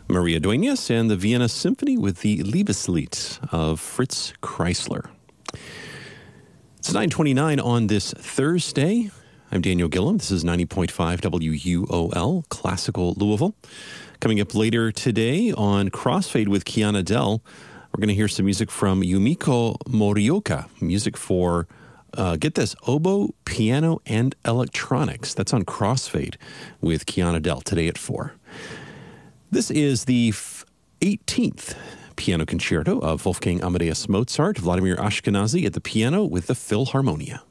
Maria Dueñas and the Vienna Symphony with the Liebeslied of Fritz Kreisler. It's 9:29 on this Thursday. I'm Daniel Gillum. This is 90.5 WUOL, Classical Louisville. Coming up later today on Crossfade with Kiana Dell, we're going to hear some music from Yumiko Morioka, music for, get this, oboe, piano, and electronics. That's on Crossfade with Kiana Dell today at 4. This is the 18th piano concerto of Wolfgang Amadeus Mozart, Vladimir Ashkenazy at the piano with the Philharmonia.